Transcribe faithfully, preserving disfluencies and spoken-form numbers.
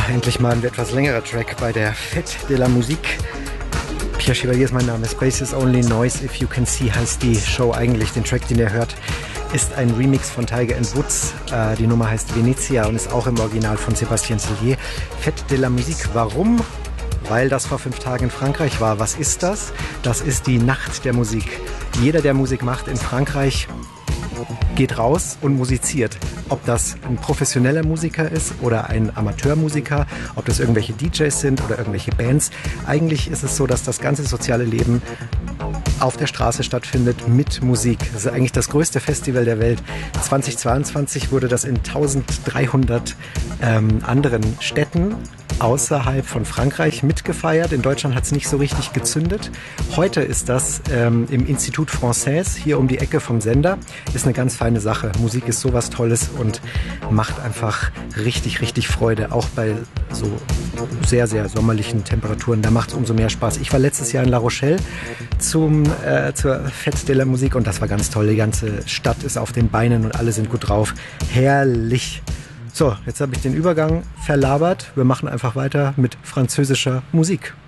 endlich mal ein etwas längerer Track bei der Fête de la Musique. Pierre Chevalier ist mein Name. Space is only noise if you can see heißt die Show eigentlich. Den Track, den ihr hört, ist ein Remix von Tiger and Woods. Äh, die Nummer heißt Venezia und ist auch im Original von Sébastien Tellier. Fête de la Musique. Warum? Weil das vor fünf Tagen in Frankreich war. Was ist das? Das ist die Nacht der Musik. Jeder, der Musik macht in Frankreich, geht raus und musiziert. Ob das ein professioneller Musiker ist oder ein Amateurmusiker, ob das irgendwelche D Js sind oder irgendwelche Bands. Eigentlich ist es so, dass das ganze soziale Leben auf der Straße stattfindet mit Musik. Das ist eigentlich das größte Festival der Welt. zweitausendzweiundzwanzig wurde das in eintausenddreihundert ähm, anderen Städten außerhalb von Frankreich mitgefeiert. In Deutschland hat es nicht so richtig gezündet. Heute ist das ähm, im Institut Français, hier um die Ecke vom Sender. Ist eine ganz feine Sache. Musik ist sowas Tolles und macht einfach richtig, richtig Freude. Auch bei so sehr, sehr sommerlichen Temperaturen. Da macht es umso mehr Spaß. Ich war letztes Jahr in La Rochelle zum, äh, zur Fête de la Musique und das war ganz toll. Die ganze Stadt ist auf den Beinen und alle sind gut drauf. Herrlich. So, jetzt habe ich den Übergang verlabert. Wir machen einfach weiter mit französischer Musik.